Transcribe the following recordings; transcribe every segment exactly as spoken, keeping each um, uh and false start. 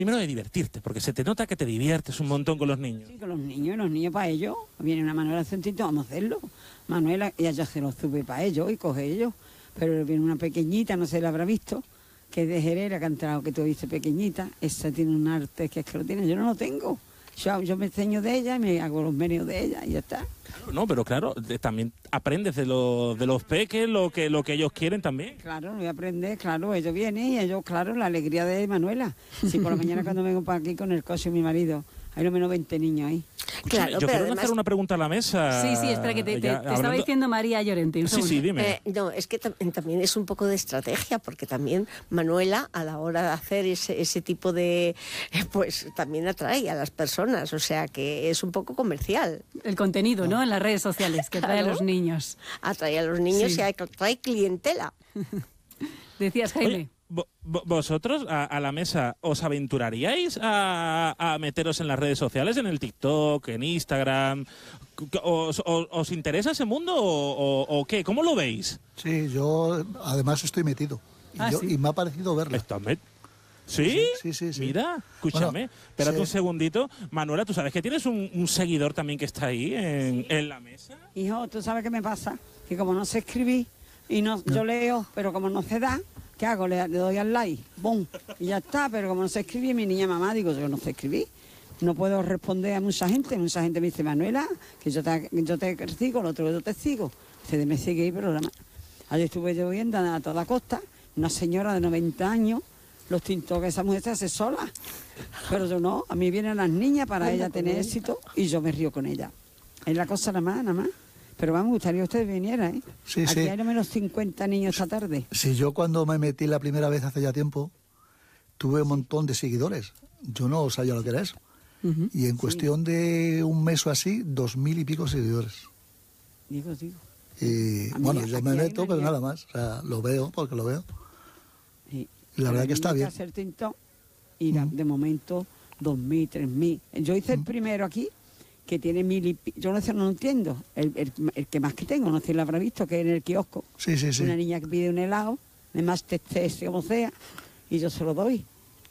Primero de divertirte, porque se te nota que te diviertes un montón con los niños. Sí, con los niños, los niños para ellos. Viene una Manuela Centito, vamos a hacerlo. Manuela, ella ya se lo sube para ellos y coge ellos. Pero viene una pequeñita, no se la habrá visto, que es de Jerez, la que ha entrado, que tú viste pequeñita. Esa tiene un arte que es que lo tiene, yo no lo tengo. Yo, yo me enseño de ella y me hago los medios de ella y ya está. Claro, no, pero claro, de, también aprendes de los, de los peques lo que, lo que ellos quieren también. Claro, voy a aprender, claro, ellos vienen y ellos, claro, la alegría de Manuela. Si por la mañana cuando vengo para aquí con el coche de mi marido, hay lo menos veinte niños ahí. Escúchame, Claro, yo pero quiero además... hacer una pregunta a la mesa. Sí, sí, espera, que te, te, Ya, te estaba hablando... diciendo María Llorente. Un Sí, sí, segundo. dime. Eh, no, es que tam también es un poco de estrategia, porque también Manuela, a la hora de hacer ese, ese tipo de... pues también atrae a las personas, o sea que es un poco comercial. El contenido, ¿no? En las redes sociales, que trae a los niños. Atrae a los niños Sí. y atrae clientela. Decías, Jaime. Oye, vo- vo- ¿vosotros a, a la mesa os aventuraríais a, a meteros en las redes sociales, en el TikTok, en Instagram? ¿Os, os, os interesa ese mundo o, o, o qué? ¿Cómo lo veis? Sí, yo además estoy metido. Y, Ah, yo- ¿sí? y me ha parecido verla. ¿Estás met- ¿Sí? Sí, sí, sí. Mira, escúchame, Bueno, espérate sí. un segundito. Manuela, ¿tú sabes que tienes un, un seguidor también que está ahí en, en la mesa? Hijo, ¿tú sabes qué me pasa? Que como no sé escribir y no, yo leo, pero como no se da, ¿qué hago? Le, le doy al like, ¡bum! Y ya está, pero como no sé escribir, mi niña mamá, digo, yo no sé escribir. No puedo responder a mucha gente. Mucha gente me dice, Manuela, que yo te, yo te sigo, el otro que yo te sigo. Se me sigue ahí, pero la ma- ayer estuve yo viendo a toda costa, una señora de noventa años, los tintos que esa mujer se hace sola. Pero yo no, a mí vienen las niñas para ella tener éxito y yo me río con ella. Es la cosa nada más, nada más. Pero vamos, me gustaría que ustedes vinieran, ¿eh? Sí, Aquí sí. hay no menos cincuenta niños esta tarde. Si yo cuando me metí la primera vez hace ya tiempo, tuve un montón de seguidores. Yo no sabía lo que era eso. Y en cuestión de un mes o así, dos mil y pico seguidores. Digo, digo. Y A mí bueno, yo aquí me hay meto, una pero niña- nada más. O sea, lo veo porque lo veo. Sí. Y la verdad que está Hay bien. hacer tintón y la- de momento dos mil, tres mil. Yo hice el primero aquí, que tiene mil y pi- yo no sé, no lo entiendo. El, el- el que más que tengo, no sé si lo habrá visto, que es en el kiosco. Sí, sí, sí. Una niña que pide un helado, además testé como sea, y yo se lo doy.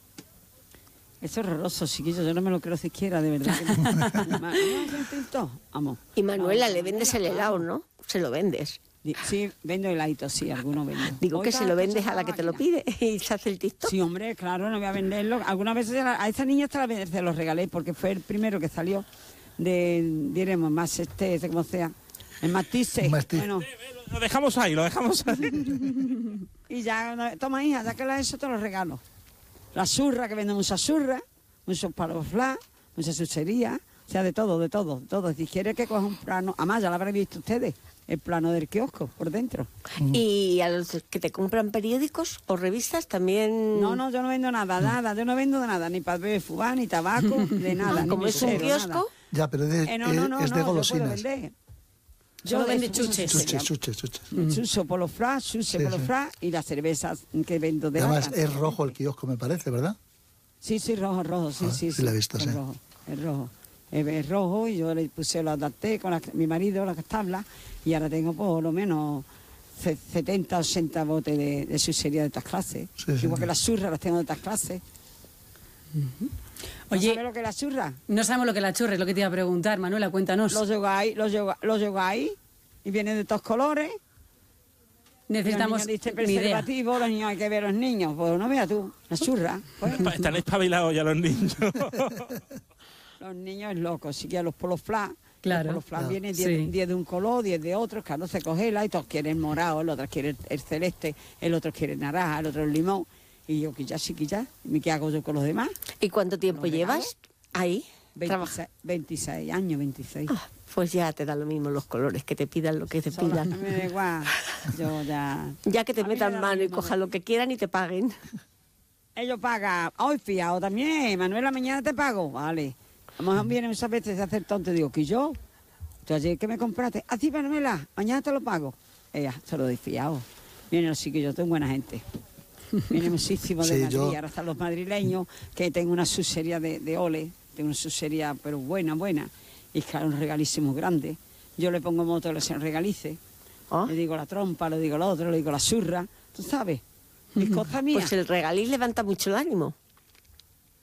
Es horroroso, chiquillos, yo no me lo creo siquiera, de verdad. Que no. Ma- ¿no hacen tintón? Vamos. Y Manuela, Vamos, le vendes el Manuela, helado, vamos. ¿no? Se lo vendes. Di- Sí, vendo heladitos, sí, algunos vendo. Digo Hoy que está se lo cosa vendes a la que te lo máquina. pide y se hace el TikTok. Sí, hombre, claro, no voy a venderlo. Algunas veces se la- a esa niña hasta la, se los regalé porque fue el primero que salió de, diremos, más este, ese como sea, el matice. Matiz. Bueno, Lo dejamos ahí, lo dejamos ahí. y ya, una- toma hija, ya que la he hecho te los regalo. La surra, que vende mucha surra, muchos palos flash, mucha sucería, o sea, de todo, de todo, de todo. Si quieres que coja un plano, además ya lo habrán visto ustedes, el plano del kiosco por dentro. Y a los que te compran periódicos o revistas también... No, no, yo no vendo nada, nada, yo no vendo de nada, ni papel de fubá, ni tabaco, de nada. ni Como es un mesero, kiosco, nada. Ya, pero es de, Eh, no, no, no, es de no, yo puedo golosinas. vender. Solo de vende eso, chuches. eso se Chuches, llama. chuches, chuches. Chucho por los fras, chuche Sí, por los sí. fras y las cervezas que vendo de Además, lata. es rojo el kiosco, me parece, ¿verdad? Sí, sí, rojo, rojo, sí, Ah, sí. sí la he visto, es sí. rojo, es rojo. Es, es rojo y yo le puse, lo adapté con la- mi marido, las tablas, y ahora tengo por lo menos ce- setenta, ochenta botes de, de sucería de estas clases. Sí, sí, Igual sí. que las surras las tengo de estas clases. ¿No Oye, sabes lo que es la surra? no sabemos lo que es la churra, es lo que te iba a preguntar, Manuela, cuéntanos. Los lleváis, los lleváis, los lleváis y vienen de todos colores. Necesitamos Los niños dicen mi idea. preservativo, los niños hay que ver a los niños. Pues no veas tú, la churra. Pues, Están espabilados ya los niños. los niños es locos, sí que los polos flash. Claro. Los polos flash Claro. vienen Sí. diez de un color, diez de otro, cada uno se congela y todos quieren morado, el otro quiere el, el celeste, el otro quiere el naranja, el otro el limón. Y yo, que ya, sí, que ya. ¿Y qué hago yo con los demás? ¿Y cuánto tiempo ¿Los llevas ahí? veintiséis, veintiséis años, veintiséis. Ah, pues ya te da lo mismo los colores, que te pidan lo que te Sola, pidan. me da igual. Yo ya... Ya que te A mí me metan da lo mano y mismo. cojan lo que quieran y te paguen. Ellos pagan. Hoy fiado también. Manuela, mañana te pago. Vale. A lo mejor viene muchas veces a hacer tonto y digo, que yo, tú ayer que me compraste, así Manuela, mañana te lo pago. Ella, se lo doy fiado. Vienen los chiquillos, tengo buena gente. Viene muchísimo de Sí, Madrid, yo- ahora están los madrileños, que tengo una sucería de, de ole, tengo una sucería pero buena, buena, y claro, un regalísimo grande. Yo le pongo moto, le se regalice, Ah. le digo la trompa, le digo lo otro, le digo la surra, tú sabes, mis cosas mías. Pues el regaliz levanta mucho el ánimo.